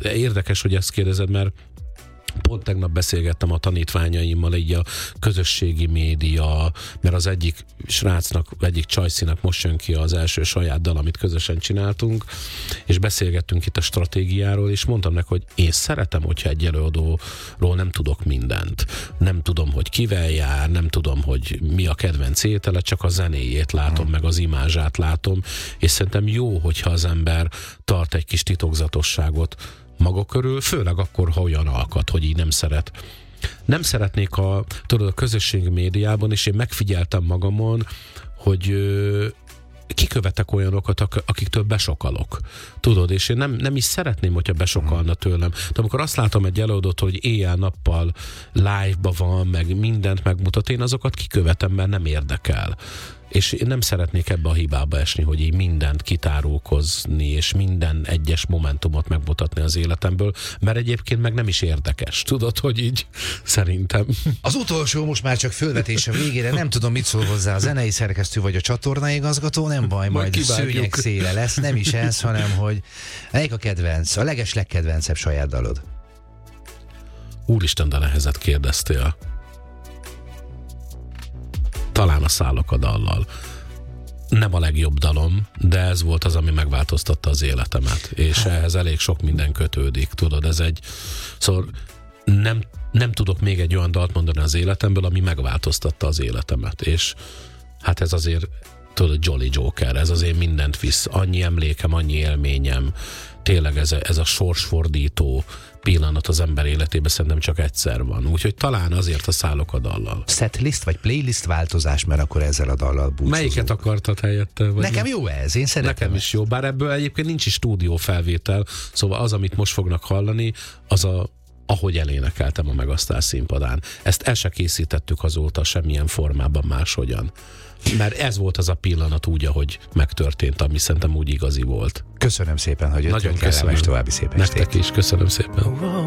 Érdekes, hogy ezt kérdezed, mert pont tegnap beszélgettem a tanítványaimmal így a közösségi média, mert az egyik srácnak, egyik csajszinak most jön ki az első saját dal, amit közösen csináltunk, és beszélgettünk itt a stratégiáról, és mondtam neki, hogy én szeretem, hogyha egy előadóról nem tudok mindent. Nem tudom, hogy kivel jár, nem tudom, hogy mi a kedvenc étele, csak a zenéjét látom, meg az imázsát látom, és szerintem jó, hogyha az ember tart egy kis titokzatosságot maga körül, főleg akkor, ha olyan alkat, hogy így nem szeret. Nem szeretnék a közösségi médiában, és én megfigyeltem magamon, hogy kikövetek olyanokat, akiktől besokalok. Tudod, és én nem is szeretném, hogyha besokalna tőlem. De amikor azt látom egy előadót, hogy éjjel-nappal live-ba van, meg mindent megmutat, én azokat kikövetem, mert nem érdekel. És én nem szeretnék ebbe a hibába esni, hogy így mindent kitárulkozni, és minden egyes momentumot megmutatni az életemből, mert egyébként meg nem is érdekes. Tudod, hogy így szerintem. Az utolsó most már csak fölvetés a végére, nem tudom, mit szól hozzá a zenei szerkesztő vagy a csatornaigazgató, nem baj, majd szőnyeg széle lesz, nem is ez, hanem hogy melyik a kedvenc, a legkedvencebb saját dalod? Úristen, de nehezet kérdeztél. Talán a Szállok a dallal. Nem a legjobb dalom, de ez volt az, ami megváltoztatta az életemet. És ehhez elég sok minden kötődik. Tudod, ez egy... Szóval nem tudok még egy olyan dalt mondani az életemből, ami megváltoztatta az életemet. És hát ez azért, tudod, Jolly Joker, ez azért mindent visz. Annyi emlékem, annyi élményem. Tényleg ez a sorsfordító pillanat az ember életében szerintem csak egyszer van. Úgyhogy talán azért a Szállok a dallal. Setlist vagy playlist változás, mert akkor ezzel a dallal búcsúzunk. Melyiket akartad helyette? Nekem jó ez, én szeretem. Nekem is jó, bár ebből egyébként nincs is stúdió felvétel, szóval az, amit most fognak hallani, az ahogy elénekeltem a Megasztár színpadán. Ezt el se készítettük azóta semmilyen formában máshogyan. Mert ez volt az a pillanat úgy, ahogy megtörtént, ami szerintem úgy igazi volt. Köszönöm szépen, hogy jöttél. Nagyon köszönöm. És további szép estét. Nektek is, köszönöm szépen.